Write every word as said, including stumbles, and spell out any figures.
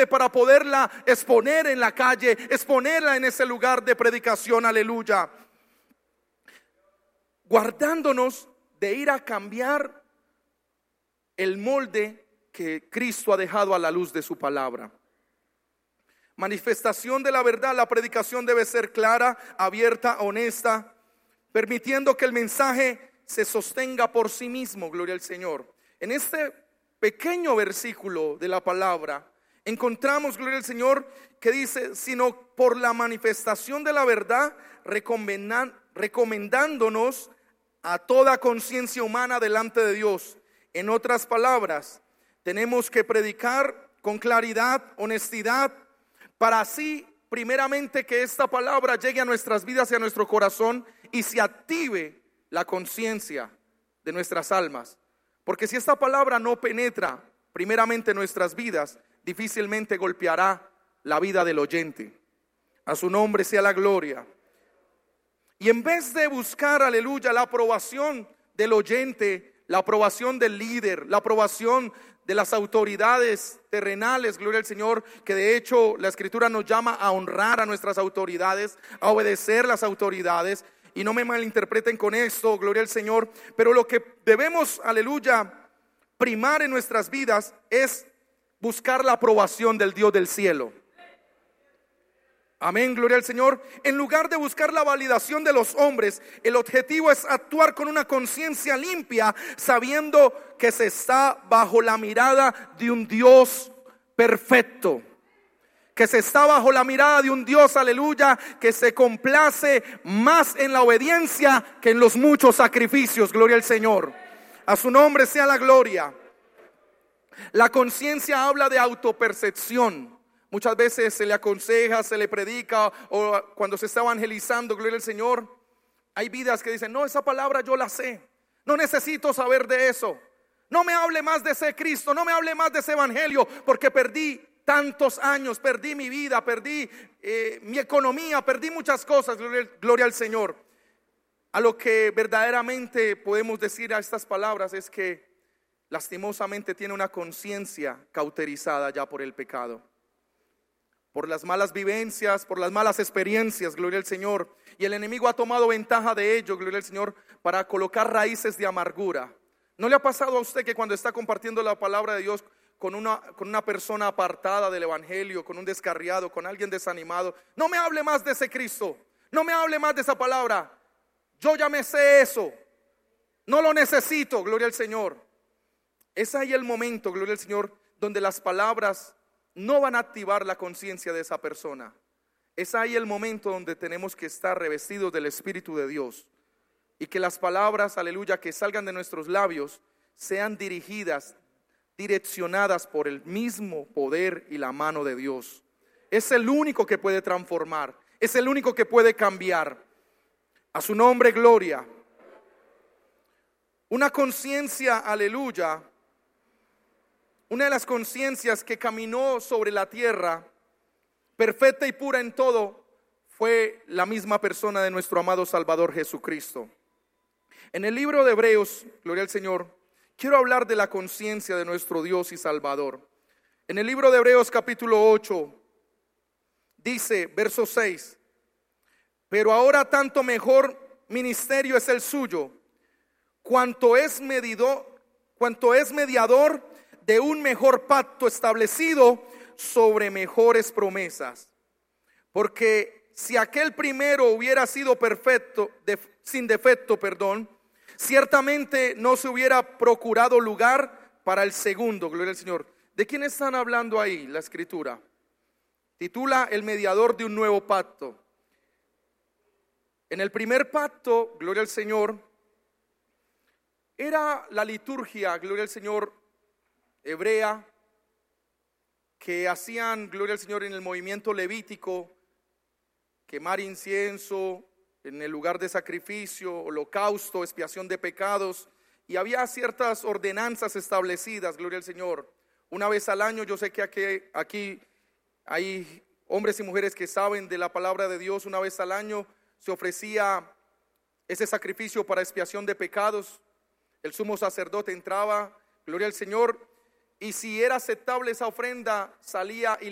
humilde para poderla exponer en la calle, exponerla en ese lugar de predicación, aleluya. Guardándonos de ir a cambiar el molde que Cristo ha dejado a la luz de su palabra. Manifestación de la verdad, la predicación debe ser clara, abierta, honesta, permitiendo que el mensaje se sostenga por sí mismo, gloria al Señor. En este pequeño versículo de la palabra encontramos, gloria al Señor, que dice: sino por la manifestación de la verdad, recomendándonos a toda conciencia humana delante de Dios. En otras palabras, tenemos que predicar con claridad, honestidad, para así primeramente que esta palabra llegue a nuestras vidas y a nuestro corazón y se active la conciencia de nuestras almas. Porque si esta palabra no penetra primeramente en nuestras vidas, difícilmente golpeará la vida del oyente. A su nombre sea la gloria. Y en vez de buscar, aleluya, la aprobación del oyente, la aprobación del líder, la aprobación de las autoridades terrenales, gloria al Señor, que de hecho la Escritura nos llama a honrar a nuestras autoridades, a obedecer las autoridades, y no me malinterpreten con esto, gloria al Señor, pero lo que debemos, aleluya, primar en nuestras vidas es buscar la aprobación del Dios del cielo. Amén, gloria al Señor. En lugar de buscar la validación de los hombres, el objetivo es actuar con una conciencia limpia, sabiendo que se está bajo la mirada de un Dios perfecto, que se está bajo la mirada de un Dios, aleluya, que se complace más en la obediencia que en los muchos sacrificios, gloria al Señor. A su nombre sea la gloria. La conciencia habla de autopercepción. Muchas veces se le aconseja, se le predica, o cuando se está evangelizando, gloria al Señor, hay vidas que dicen: no, esa palabra yo la sé, no necesito saber de eso, no me hable más de ese Cristo, no me hable más de ese evangelio, porque perdí tantos años, perdí mi vida, perdí eh, mi economía, perdí muchas cosas, gloria, gloria al Señor. A lo que verdaderamente podemos decir a estas palabras es que lastimosamente tiene una conciencia cauterizada ya por el pecado, por las malas vivencias, por las malas experiencias, gloria al Señor. Y el enemigo ha tomado ventaja de ello, gloria al Señor, para colocar raíces de amargura. ¿No le ha pasado a usted que cuando está compartiendo la palabra de Dios con una, con una persona apartada del evangelio, con un descarriado, con alguien desanimado, no me hable más de ese Cristo, no me hable más de esa palabra, yo ya me sé eso, no lo necesito, gloria al Señor? Es ahí el momento, gloria al Señor, donde las palabras no van a activar la conciencia de esa persona. Es ahí el momento donde tenemos que estar revestidos del Espíritu de Dios, y que las palabras, aleluya, que salgan de nuestros labios sean dirigidas, direccionadas por el mismo poder y la mano de Dios. Es el único que puede transformar, es el único que puede cambiar. A su nombre, gloria. Una conciencia, aleluya, una de las conciencias que caminó sobre la tierra, perfecta y pura en todo, fue la misma persona de nuestro amado Salvador Jesucristo. En el libro de Hebreos, gloria al Señor, quiero hablar de la conciencia de nuestro Dios y Salvador. En el libro de Hebreos capítulo ocho, dice, verso seis: pero ahora tanto mejor ministerio es el suyo, cuanto es medidor, cuanto es mediador de un mejor pacto establecido sobre mejores promesas. Porque si aquel primero hubiera sido perfecto, de, sin defecto, perdón, ciertamente no se hubiera procurado lugar para el segundo, gloria al Señor. ¿De quién están hablando ahí la Escritura? Titula el mediador de un nuevo pacto. En el primer pacto, gloria al Señor, era la liturgia, gloria al Señor, hebrea, que hacían, gloria al Señor, en el movimiento levítico, quemar incienso en el lugar de sacrificio, holocausto, expiación de pecados, y había ciertas ordenanzas establecidas, gloria al Señor. Una vez al año, yo sé que aquí, aquí hay hombres y mujeres que saben de la palabra de Dios, una vez al año se ofrecía ese sacrificio para expiación de pecados. El sumo sacerdote entraba, gloria al Señor, y si era aceptable esa ofrenda, salía y